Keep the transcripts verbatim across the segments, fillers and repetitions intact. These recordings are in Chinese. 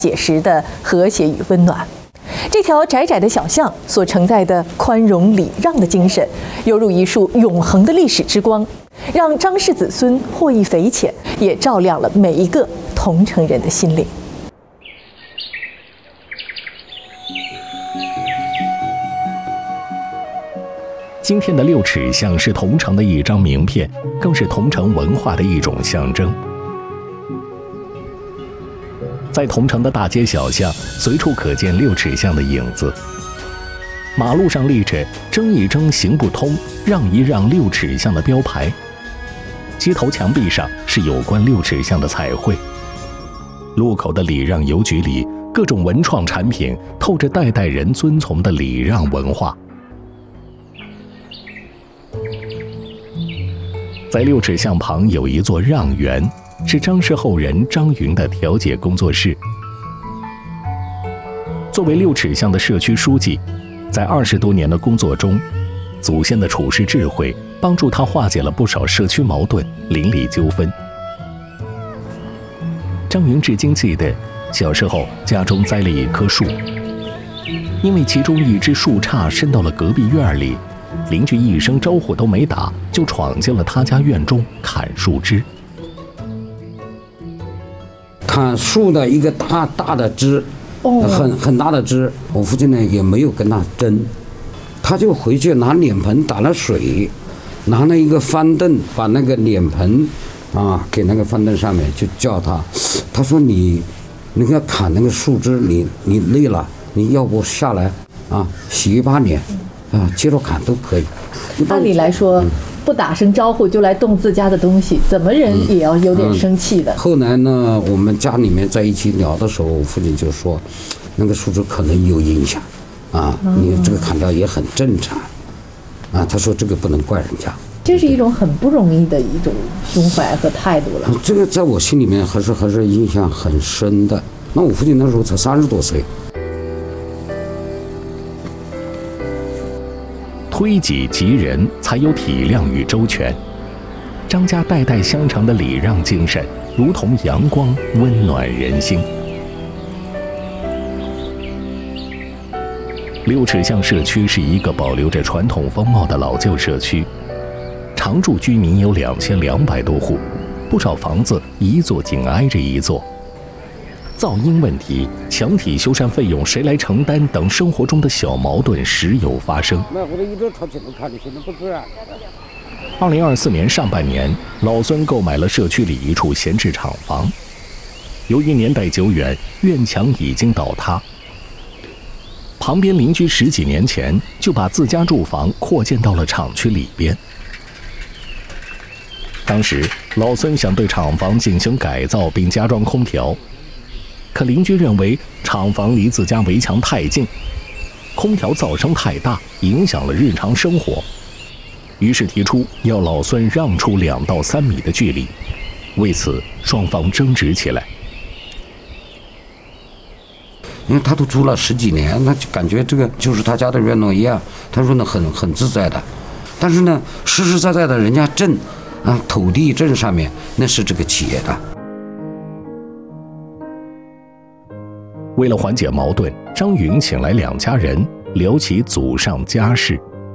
写实的和谐与温暖。这条窄窄的小巷所承载的宽容礼让的精神，犹如一束永恒的历史之光，让张氏子孙获益匪浅，也照亮了每一个桐城人的心灵。 今天的六尺巷是桐城的一张名片，更是桐城文化的一种象征。在桐城的大街小巷，随处可见六尺巷的影子。马路上立着“争一争行不通，让一让六尺巷”的标牌，街头墙壁上是有关六尺巷的彩绘。路口的礼让邮局里，各种文创产品透着代代人遵从的礼让文化。在六尺巷旁有一座让园，是张氏后人张云的调解工作室。作为六尺巷的社区书记，在二十多年的工作中，祖先的处世智慧帮助他化解了不少社区矛盾、邻里纠纷。张云至今记得，小时候家中栽了一棵树，因为其中一只树杈伸到了隔壁院里，邻居一声招呼都没打，就闯进了他家院中砍树枝。 砍树的一个大大的枝，哦、很很大的枝，我父亲呢也没有跟他争，他就回去拿脸盆打了水，拿了一个翻凳把那个脸盆啊给那个翻凳上面，就叫他，他说你那个砍那个树枝，你你累了，你要不下来啊洗一把脸啊，接着砍都可以。 按理来说。嗯不打声招呼就来动自家的东西，怎么人也要有点生气的。 嗯嗯、后来呢，我们家里面在一起聊的时候，我父亲就说，那个树枝可能有影响，啊，嗯、你这个砍掉也很正常，啊，他说这个不能怪人家。 这是一种很不容易的一种胸怀和态度了。 嗯、这个在我心里面还是还是印象很深的。那我父亲那时候才三十多岁。 推己及人，才有体谅与周全。张家代代相承的礼让精神，如同阳光，温暖人心。六尺巷社区是一个保留着传统风貌的老旧社区，常住居民有两千两百多户，不少房子一座紧挨着一座。噪音问题、墙体修缮费用谁来承担等生活中的小矛盾时有发生。二零二四年上半年，老孙购买了社区里一处闲置厂房，由于年代久远，院墙已经倒塌。旁边邻居十几年前就把自家住房扩建到了厂区里边。当时老孙想对厂房进行改造并加装空调，可邻居认为厂房离自家围墙太近，空调噪声太大，影响了日常生活，于是提出要老孙让出两到三米的距离。为此，双方争执起来。 因为他都住了十几年，他就感觉这个就是他家的院落一样，他说呢很很自在的。但是呢，实实在在的人家镇啊土地镇上面那是这个企业的。 为了缓解矛盾，张云请来两家人聊起祖上家事。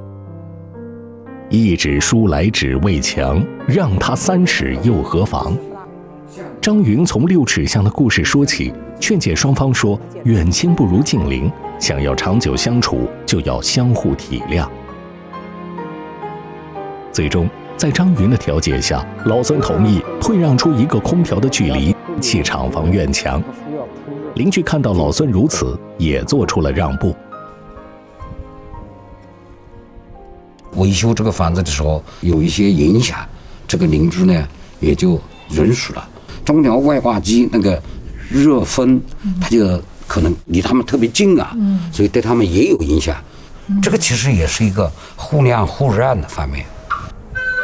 一纸书来只为墙，让他三尺又何妨？张云从六尺巷的故事说起，劝解双方说，远亲不如近邻，想要长久相处，就要相互体谅。最终，在张云的调解下，老孙同意退让出一个空调的距离，砌厂房院墙。邻居看到老孙如此，也做出了让步。 维修这个房子的时候有一些影响，这个邻居呢也就允许了。中条外挂机那个热风，它就可能离他们特别近啊，所以对他们也有影响。这个其实也是一个互谅互让的方面。